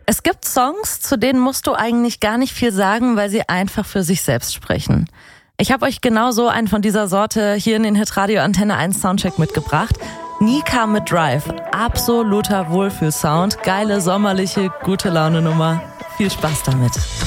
Es gibt Songs, zu denen musst du eigentlich gar nicht viel sagen, weil sie einfach für sich selbst sprechen. Ich habe euch genau so einen von dieser Sorte hier in den Hitradio Antenne 1 Soundcheck mitgebracht. Nika mit Drive. Absoluter Wohlfühlsound. Geile, sommerliche, gute Laune Nummer. Viel Spaß damit.